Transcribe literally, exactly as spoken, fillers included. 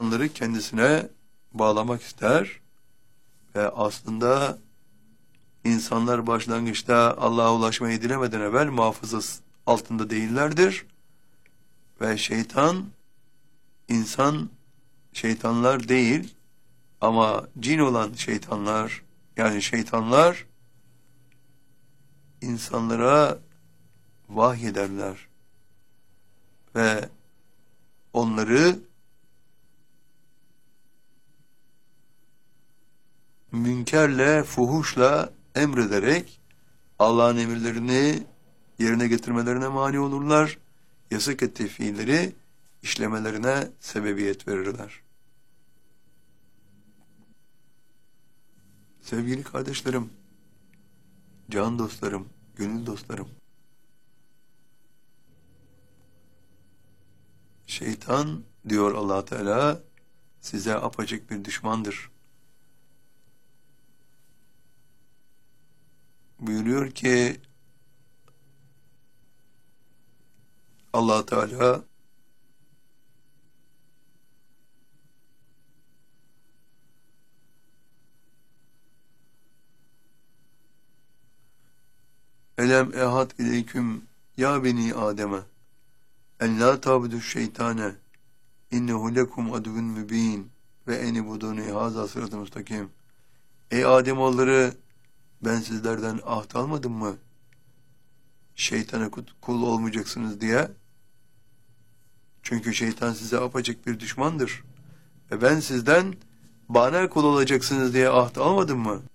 insanları kendisine bağlamak ister ve aslında insanlar başlangıçta Allah'a ulaşmayı dilemeden evvel muhafazası altında değillerdir ve şeytan, insan şeytanlar değil ama cin olan şeytanlar, yani şeytanlar insanlara vahyederler ve onları münkerle, fuhuşla emrederek Allah'ın emirlerini yerine getirmelerine mani olurlar, yasak ettiği fiilleri işlemelerine sebebiyet verirler. Sevgili kardeşlerim, can dostlarım, gönül dostlarım, şeytan diyor Allah Teala size apaçık bir düşmandır. Buyuruyor ki Allah Teala Elem ehad ileyküm ya beni Adem'e en la tabudu şeytane innehu lekum aduvun mübin ve eni buduni haza sıratı müstakim. Ey Ademoğulları, ben sizlerden ahd almadım mı? Şeytana kul olmayacaksınız diye. Çünkü şeytan size apaçık bir düşmandır. Ve ben sizden bana kul olacaksınız diye ahd almadım mı?